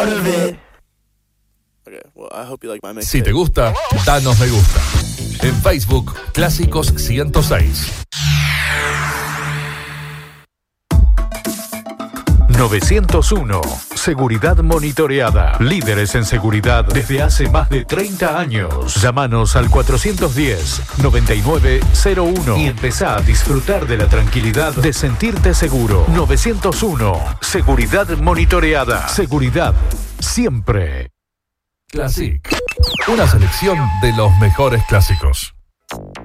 part of it. Si te gusta, danos me gusta. En Facebook, Clásicos 106. 901. Seguridad monitoreada. Líderes en seguridad desde hace más de 30 años. Llámanos al 410-9901 y empezá a disfrutar de la tranquilidad de sentirte seguro. 901. Seguridad monitoreada. Seguridad siempre. Classic. Una selección de los mejores clásicos.